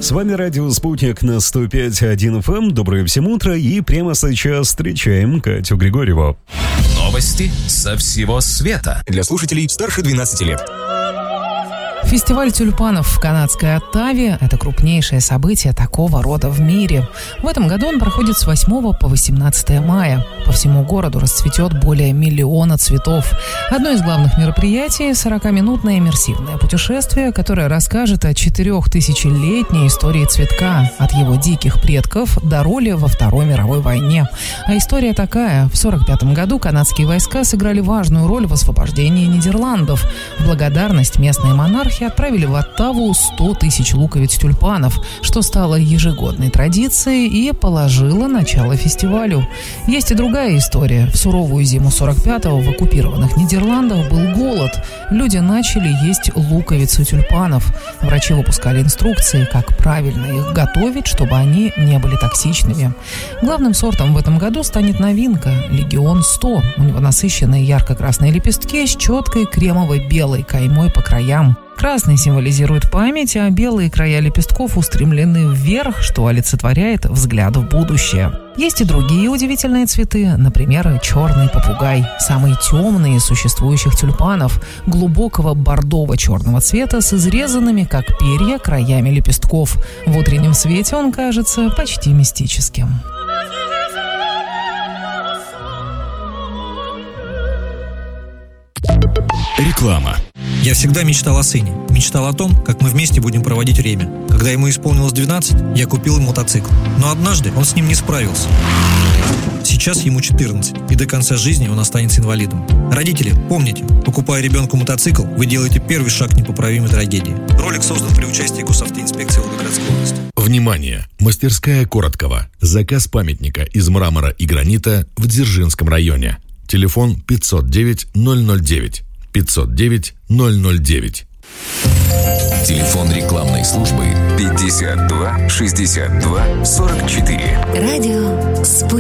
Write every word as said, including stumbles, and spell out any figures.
С вами радио «Спутник» на сто пять и один эф эм. Доброе всем утро. И прямо сейчас встречаем Катю Григорьеву. Новости со всего света. Для слушателей старше двенадцати лет. Фестиваль тюльпанов в канадской Оттаве – это крупнейшее событие такого рода в мире. В этом году он проходит с восьмого по восемнадцатое мая. По всему городу расцветет более миллиона цветов. Одно из главных мероприятий – сорокаминутное иммерсивное путешествие, которое расскажет о четырехтысячелетней истории цветка, от его диких предков до роли во Второй мировой войне. А история такая. В сорок пятом году канадские войска сыграли важную роль в освобождении Нидерландов. В благодарность местные монархи отправили в Оттаву сто тысяч луковиц тюльпанов, что стало ежегодной традицией и положило начало фестивалю. Есть и другая история. В суровую зиму сорок пятого в оккупированных Нидерландах был голод. Люди начали есть луковицу тюльпанов. Врачи выпускали инструкции, как правильно их готовить, чтобы они не были токсичными. Главным сортом в этом году станет новинка – Легион сто. У него насыщенные ярко-красные лепестки с четкой кремово-белой каймой по краям. Красный символизирует память, а белые края лепестков устремлены вверх, что олицетворяет взгляд в будущее. Есть и другие удивительные цветы, например, черный попугай, самый темный из существующих тюльпанов, глубокого бордово-черного цвета с изрезанными, как перья, краями лепестков. В утреннем свете он кажется почти мистическим. Реклама. Я всегда мечтал о сыне. Мечтал о том, как мы вместе будем проводить время. Когда ему исполнилось двенадцать, я купил ему мотоцикл. Но однажды он с ним не справился. Сейчас ему четырнадцать, и до конца жизни он останется инвалидом. Родители, помните, покупая ребенку мотоцикл, вы делаете первый шаг к непоправимой трагедии. Ролик создан при участии госавтоинспекции Волгоградской области. Внимание! Мастерская Короткова. Заказ памятника из мрамора и гранита в Дзержинском районе. Телефон пятьсот девять ноль ноль девять. пятьсот девять ноль ноль девять. Телефон рекламной службы пятьдесят два шестьдесят два сорок четыре. Радио «Спутник».